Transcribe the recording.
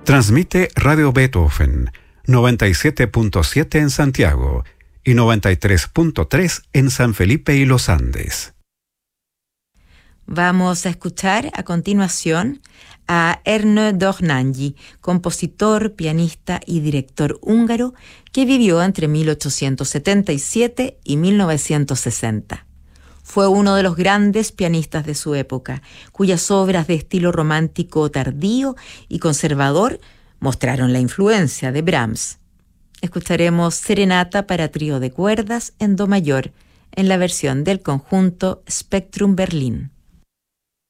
Transmite Radio Beethoven, 97.7 en Santiago y 93.3 en San Felipe y Los Andes. Vamos a escuchar a continuación a Ernő Dohnányi, compositor, pianista y director húngaro que vivió entre 1877 y 1960. Fue uno de los grandes pianistas de su época, cuyas obras de estilo romántico tardío y conservador mostraron la influencia de Brahms. Escucharemos Serenata para trío de cuerdas en do mayor, en la versión del conjunto Spectrum Berlin.